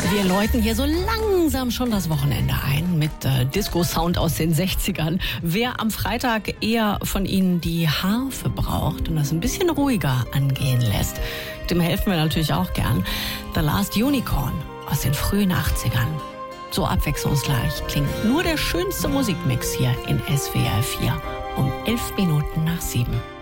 Wir läuten hier so langsam schon das Wochenende ein mit Disco-Sound aus den 60ern. Wer am Freitag eher von Ihnen die Harfe braucht und das ein bisschen ruhiger angehen lässt, dem helfen wir natürlich auch gern. The Last Unicorn aus den frühen 80ern. So abwechslungsreich klingt nur der schönste Musikmix hier in SWR 4 um 11 Minuten nach 7.